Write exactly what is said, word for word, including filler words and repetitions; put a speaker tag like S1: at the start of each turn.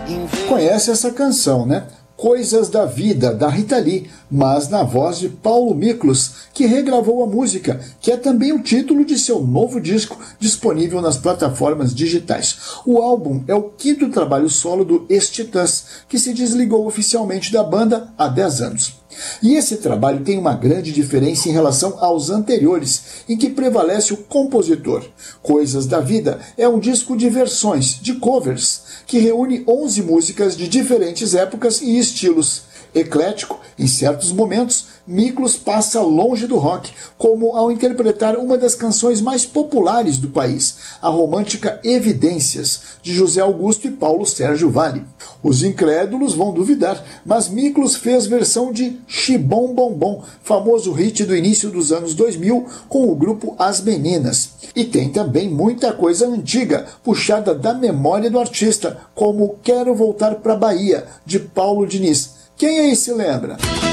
S1: Conhece essa canção, né? Coisas da Vida, da Rita Lee, mas na voz de Paulo Miklos, que regravou a música, que é também o título de seu novo disco disponível nas plataformas digitais. O álbum é o quinto trabalho solo do ex-Titãs, que se desligou oficialmente da banda há dez anos. E esse trabalho tem uma grande diferença em relação aos anteriores, em que prevalece o compositor. Coisas da Vida é um disco de versões, de covers, que reúne onze músicas de diferentes épocas e estilos. Eclético, em certos momentos, Miklos passa longe do rock, como ao interpretar uma das canções mais populares do país, a romântica Evidências, de José Augusto e Paulo Sérgio Vale. Os incrédulos vão duvidar, mas Miklos fez versão de Xibom Bom Bom, famoso hit do início dos anos dois mil, com o grupo As Meninas. E tem também muita coisa antiga, puxada da memória do artista, como Quero Voltar pra Bahia, de Paulo Diniz. Quem aí se lembra?